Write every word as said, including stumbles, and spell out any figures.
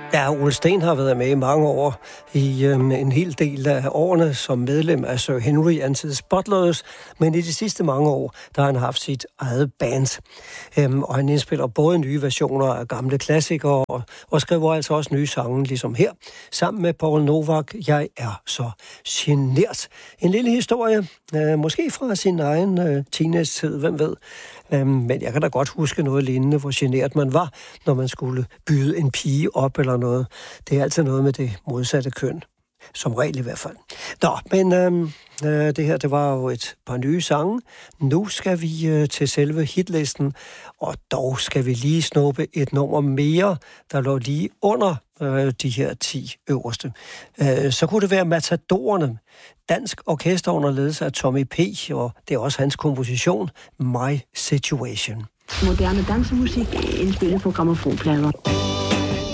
Ja, Ole Steen har været med i mange år, i øhm, en hel del af årene som medlem af Sir Henry and the Spotlers, men i de sidste mange år, der har han haft sit eget band. Øhm, og han indspiller både nye versioner af gamle klassikere, og, og skriver altså også nye sange, ligesom her, sammen med Paul Novak, Jeg er så genert. En lille historie, øh, måske fra sin egen øh, teenage-tid, hvem ved. Øhm, men jeg kan da godt huske noget lignende, hvor genert man var, når man skulle byde en pige op eller noget. Det er altid noget med det modsatte køn. Som regel i hvert fald. Nå, men øhm, øh, det her, det var jo et par nye sange. Nu skal vi øh, til selve hitlisten, og dog skal vi lige snuppe et nummer mere, der lå lige under øh, de her ti øverste. Øh, så kunne det være Matadorerne. Dansk orkester under ledelse af Tommy P., og det er også hans komposition, My Situation. Moderne dansemusik indspillet på grammofonplader.